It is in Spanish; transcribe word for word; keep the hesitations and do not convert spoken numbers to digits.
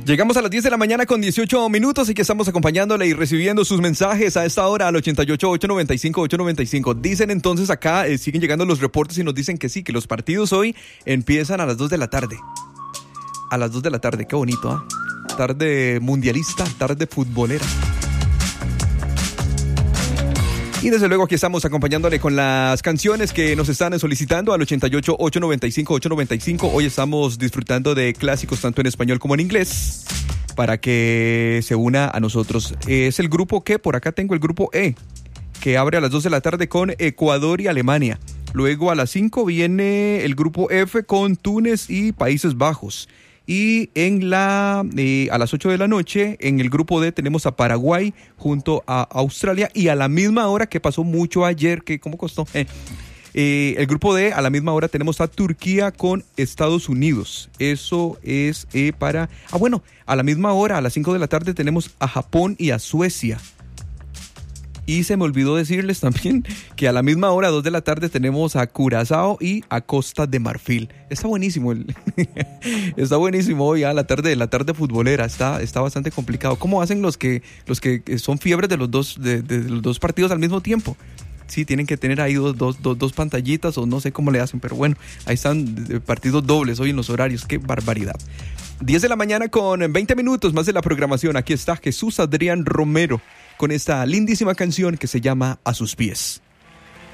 Llegamos a las diez de la mañana con dieciocho minutos y que estamos acompañándole y recibiendo sus mensajes a esta hora al ochenta y ocho, ochocientos noventa y cinco, ochocientos noventa y cinco. Dicen entonces acá, eh, siguen llegando los reportes y nos dicen que sí, que los partidos hoy empiezan a las dos de la tarde. A las dos de la tarde, qué bonito, ¿ah? ¿eh? Tarde mundialista, tarde futbolera. Y desde luego aquí estamos acompañándole con las canciones que nos están solicitando al ochenta y ocho, ochocientos noventa y cinco, ochocientos noventa y cinco. Hoy estamos disfrutando de clásicos tanto en español como en inglés para que se una a nosotros. Es el grupo que, por acá tengo el grupo E, que abre a las dos de la tarde con Ecuador y Alemania. Luego a las cinco viene el grupo F con Túnez y Países Bajos. Y en la eh, a las ocho de la noche, en el grupo D, tenemos a Paraguay junto a Australia. Y a la misma hora, que pasó mucho ayer, que ¿cómo costó? Eh, eh, el grupo D, a la misma hora, tenemos a Turquía con Estados Unidos. Eso es eh, para... Ah, bueno, a la misma hora, a las cinco de la tarde, tenemos a Japón y a Suecia. Y se me olvidó decirles también que a la misma hora, dos de la tarde, tenemos a Curazao y a Costa de Marfil. Está buenísimo. El está buenísimo hoy a la tarde, la tarde futbolera. Está, está bastante complicado. ¿Cómo hacen los que, los que son fiebres de los dos, de, de los dos partidos al mismo tiempo? Sí, tienen que tener ahí dos, dos, dos, dos pantallitas o no sé cómo le hacen, pero bueno, ahí están partidos dobles hoy en los horarios. ¡Qué barbaridad! diez de la mañana con veinte minutos más de la programación. Aquí está Jesús Adrián Romero con esta lindísima canción que se llama A sus pies.